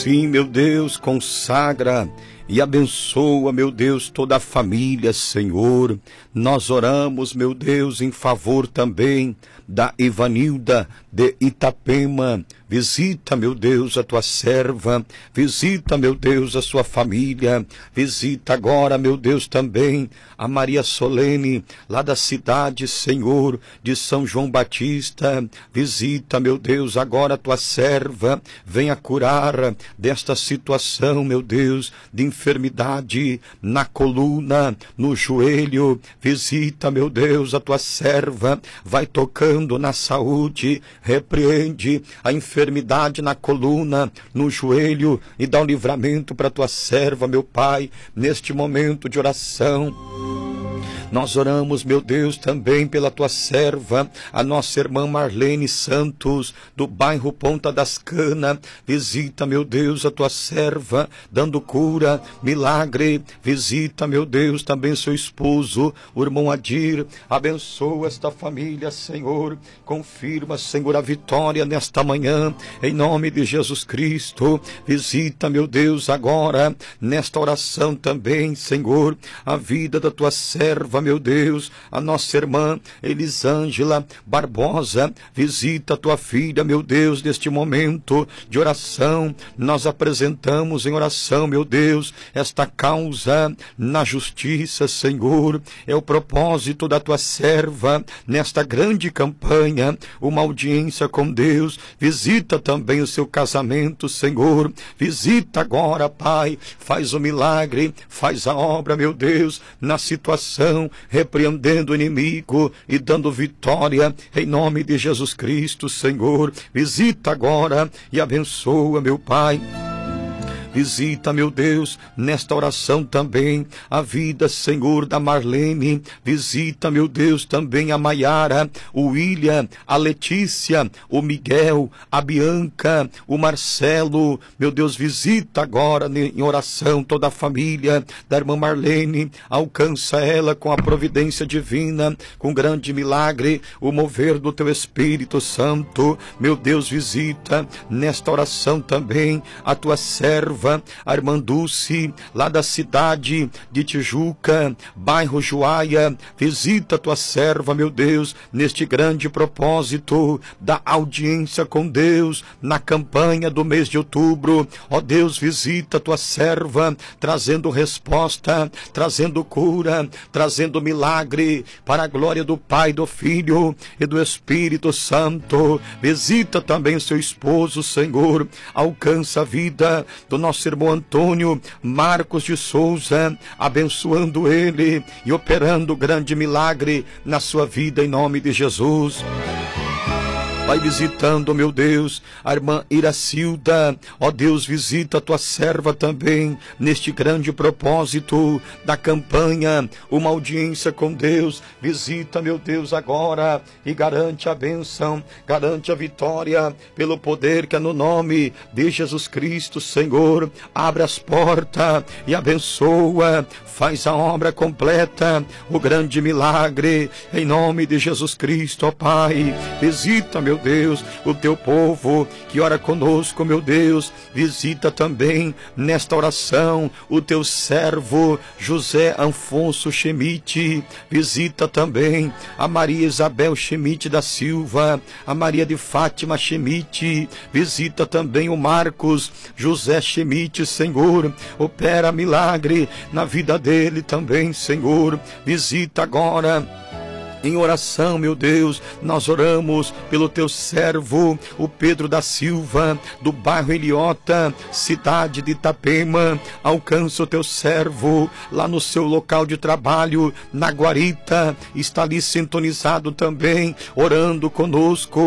Sim, meu Deus, consagra e abençoa, meu Deus, toda a família, Senhor. Nós oramos, meu Deus, em favor também da Ivanilda de Itapema. Visita, meu Deus, a tua serva. Visita, meu Deus, a sua família. Visita agora, meu Deus, também a Maria Solene, lá da cidade, Senhor, de São João Batista. Visita, meu Deus, agora a tua serva. Venha curar desta situação, meu Deus, de enfermidade na coluna, no joelho. Visita, meu Deus, a tua serva. Vai tocando na saúde. Repreende a enfermidade na coluna, no joelho, e dá um livramento para tua serva, meu Pai, neste momento de oração. Nós oramos, meu Deus, também pela tua serva, a nossa irmã Marlene Santos, do bairro Ponta das Canas. Visita, meu Deus, a tua serva, dando cura, milagre. Visita, meu Deus, também seu esposo, o irmão Adir. Abençoa esta família, Senhor. Confirma, Senhor, a vitória nesta manhã, em nome de Jesus Cristo. Visita, meu Deus, agora, nesta oração também, Senhor, a vida da tua serva, meu Deus, a nossa irmã Elisângela Barbosa. Visita a tua filha, meu Deus, neste momento de oração. Nós apresentamos em oração, meu Deus, esta causa na justiça, Senhor. É o propósito da tua serva nesta grande campanha, uma audiência com Deus. Visita também o seu casamento, Senhor. Visita agora, Pai, faz o milagre, faz a obra, meu Deus, na situação, repreendendo o inimigo e dando vitória em nome de Jesus Cristo, Senhor. Visita agora e abençoa, meu Pai. Visita, meu Deus, nesta oração também a vida, Senhor, da Marlene. Visita, meu Deus, também a Maiara, o William, a Letícia, o Miguel, a Bianca, o Marcelo. Meu Deus, visita agora em oração toda a família da irmã Marlene. Alcança ela com a providência divina, com grande milagre, o mover do teu Espírito Santo. Meu Deus, visita nesta oração também a tua serva, a irmã Dulce, lá da cidade de Tijuca, bairro Joaia. Visita a tua serva, meu Deus, neste grande propósito da audiência com Deus, na campanha do mês de outubro. Ó Deus, visita a tua serva, trazendo resposta, trazendo cura, trazendo milagre, para a glória do Pai, do Filho e do Espírito Santo. Visita também seu esposo, Senhor. Alcança a vida do nosso irmão Antônio Marcos de Souza, abençoando ele e operando grande milagre na sua vida em nome de Jesus. Vai visitando, meu Deus, a irmã Iracilda. Ó Deus, visita a tua serva também neste grande propósito da campanha, uma audiência com Deus. Visita, meu Deus, agora e garante a bênção, garante a vitória pelo poder que é no nome de Jesus Cristo, Senhor. Abre as portas e abençoa, faz a obra completa, o grande milagre em nome de Jesus Cristo, ó Pai. Visita, meu Deus, o teu povo que ora conosco, meu Deus. Visita também nesta oração o teu servo José Afonso Schmidt. Visita também a Maria Isabel Schmidt da Silva, a Maria de Fátima Schmidt. Visita também o Marcos José Schmidt, Senhor. Opera milagre na vida dele também, Senhor. Visita agora em oração, meu Deus. Nós oramos pelo teu servo, o Pedro da Silva, do bairro Eliota, cidade de Itapema. Alcança o teu servo lá no seu local de trabalho, na guarita. Está ali sintonizado também, orando conosco.